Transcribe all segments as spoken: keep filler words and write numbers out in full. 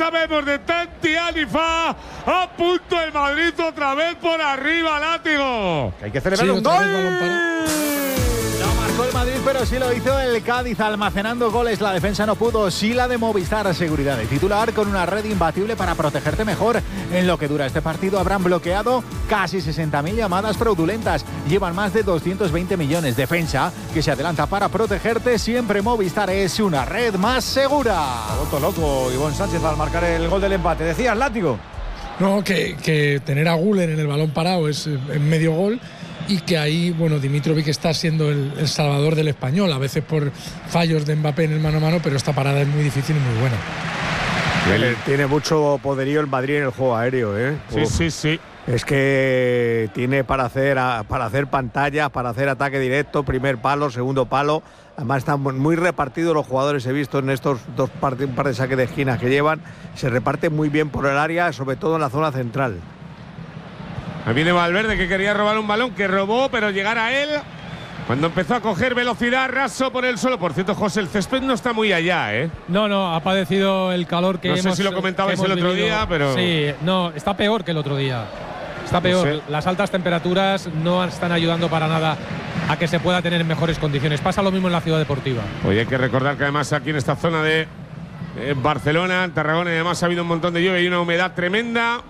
sabemos de Tanti Alifa. A punto el Madrid otra vez por arriba, Látigo. Que hay que celebrar sí, un gol. No marcó el Madrid, pero sí lo hizo el Cádiz almacenando goles. La defensa no pudo. Sí la de Movistar. Seguridad de titular con una red imbatible para protegerte mejor. En lo que dura este partido habrán bloqueado casi sesenta mil llamadas fraudulentas. Llevan más de doscientos veinte millones. Defensa que se adelanta para protegerte. Siempre Movistar es una red más segura. Ha vuelto loco Ivonne Sánchez al marcar el gol del empate. ¿Decías, Látigo? No, que, que tener a Güler en el balón parado es en medio gol. Y que ahí, bueno, Dimitrovic está siendo el, el salvador del Español, a veces por fallos de Mbappé en el mano a mano, pero esta parada es muy difícil y muy buena. Él tiene mucho poderío el Madrid en el juego aéreo, ¿eh? Sí, Uf. sí, sí. Es que tiene para hacer, para hacer pantallas, para hacer ataque directo, primer palo, segundo palo. Además están muy repartidos los jugadores, he visto en estos dos par de, un par de saques de esquinas que llevan. Se reparten muy bien por el área, sobre todo en la zona central. Ahí viene Valverde, que quería robar un balón, que robó, pero llegar a él cuando empezó a coger velocidad, raso por el suelo. Por cierto, José, el césped no está muy allá, ¿eh? No, no, ha padecido el calor que no hemos No sé si lo comentabais el otro vivido. día, pero… Sí, no, está peor que el otro día. Está peor. No sé. Las altas temperaturas no están ayudando para nada a que se pueda tener en mejores condiciones. Pasa lo mismo en la ciudad deportiva. Oye, hay que recordar que además aquí en esta zona de eh, Barcelona, en Tarragona, además ha habido un montón de lluvia y una humedad tremenda.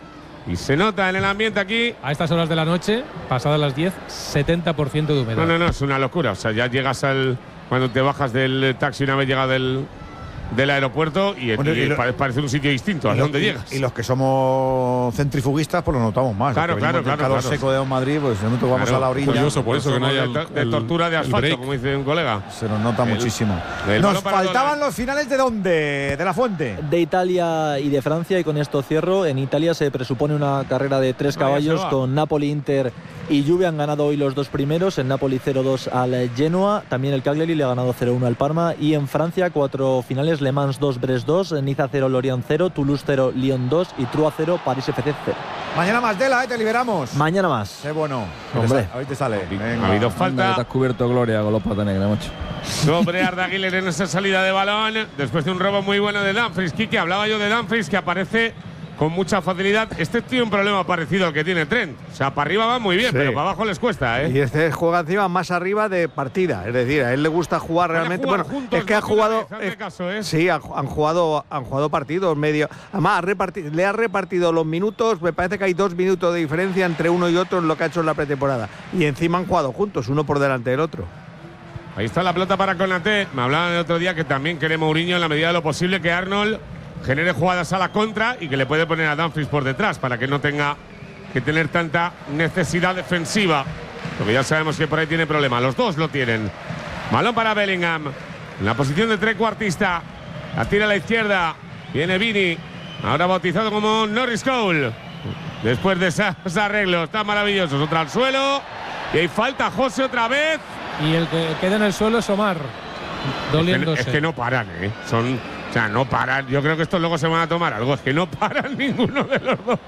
Y se nota en el ambiente aquí. A estas horas de la noche, pasadas las diez, setenta por ciento de humedad. No, no, no, es una locura. O sea, ya llegas al… Cuando te bajas del taxi una vez llegado del, del aeropuerto y, bueno, y, y lo, parece un sitio distinto a donde llegas. Y los que somos centrifugistas, pues lo notamos más. Claro, claro, el claro. calor claro. seco de Madrid, pues nosotros vamos claro, a la orilla. Curioso, por eso que no haya el, de, de el, tortura de asfalto, como dice un colega. Se nos nota el, muchísimo. El nos faltaban los finales de dónde, de la Fuente. De Italia y de Francia, y con esto cierro. En Italia se presupone una carrera de tres no, caballos con Napoli, Inter y Juve. Han ganado hoy los dos primeros. En Napoli cero dos al Genoa. También el Cagliari le ha ganado cero uno al Parma. Y en Francia cuatro finales: Le Mans dos, Brest dos, Niza cero, Lorient cero, Toulouse cero, Lyon dos y Trua cero, París F C cero. Mañana más, Dela, ¿eh? Te liberamos. Mañana más. Qué bueno. Hombre. Ahí te sale. Venga. Ha habido falta. Te has cubierto gloria con los patas negras, macho. Sobre Arda Güler en esa salida de balón, después de un robo muy bueno de Dumfries. Kiki, hablaba yo de Dumfries, que aparece con mucha facilidad. Este tiene un problema parecido al que tiene Trent. O sea, para arriba va muy bien, sí, pero para abajo les cuesta, ¿eh? Y este juega encima más arriba de partida. Es decir, a él le gusta jugar realmente. Bueno, es que ha jugado. Es, caso, ¿eh? Sí, han, han jugado han jugado partidos medio. Además, ha repartido, le ha repartido los minutos. Me parece que hay dos minutos de diferencia entre uno y otro en lo que ha hecho en la pretemporada. Y encima han jugado juntos, uno por delante del otro. Ahí está la pelota para Konaté. Me hablaban el otro día que también quiere Mourinho, en la medida de lo posible, que Arnold genere jugadas a la contra y que le puede poner a Dumfries por detrás para que no tenga que tener tanta necesidad defensiva, porque ya sabemos que por ahí tiene problema. Los dos lo tienen. Balón para Bellingham en la posición de trecuartista. La tira a la izquierda. Viene Vini, ahora bautizado como Norris Cole. Después de esos arreglos tan maravillosos, otra al suelo. Y hay falta, José, otra vez. Y el que queda en el suelo es Omar, doliéndose. Es que, es que no paran, ¿eh? Son, o sea, no paran. Yo creo que estos luego se van a tomar algo. Es que no paran ninguno de los dos.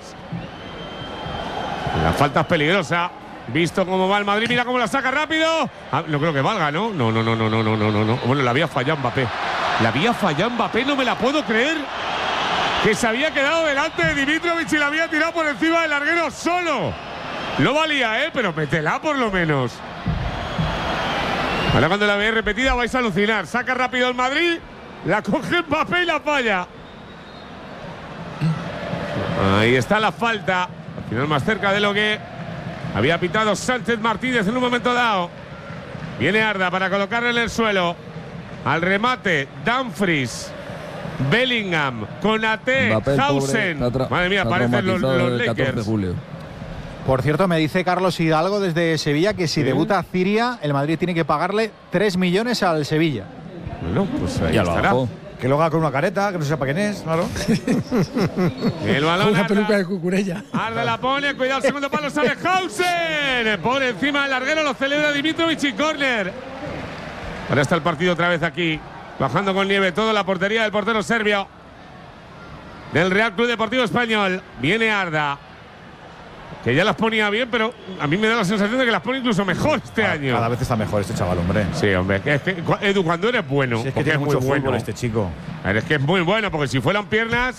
La falta es peligrosa. Visto cómo va el Madrid, mira cómo la saca rápido. Ah, no creo que valga, ¿no? No, no, no, no, no, no, no, no. Bueno, la había fallado Mbappé. La había fallado Mbappé, no me la puedo creer. Que se había quedado delante de Dimitrovic y la había tirado por encima del larguero solo. No valía, ¿eh? Pero métela por lo menos. Ahora cuando la veáis repetida vais a alucinar. Saca rápido el Madrid, la coge Mbappé y la falla. Ahí está la falta. Al final más cerca de lo que había pitado Sánchez Martínez en un momento dado. Viene Arda para colocarle en el suelo. Al remate, Dumfries, Bellingham, Konaté, Hausen. Madre mía, aparecen los, los Lakers. Por cierto, me dice Carlos Hidalgo desde Sevilla que si ¿sí? debuta Ciria, el Madrid tiene que pagarle tres millones al Sevilla. Bueno, pues ahí ya estará. Lo que lo haga con una careta, que no sepa quién es, claro. El balón. Una peluca de Cucurella. Arda la pone, cuidado, el segundo palo, sale Hausen. Por encima del larguero, lo celebra Dimitrovic y córner. Ahora está el partido otra vez aquí, bajando con nieve todo la portería del portero serbio del Real Club Deportivo Español. Viene Arda, que ya las ponía bien, pero a mí me da la sensación de que las pone incluso mejor este cada, año. Cada vez está mejor este chaval, hombre. Sí, hombre. Es que, Edu, cuando eres bueno, sí, es que porque tiene es mucho muy bueno fútbol este chico. A ver, es que es muy bueno, porque si fueran piernas,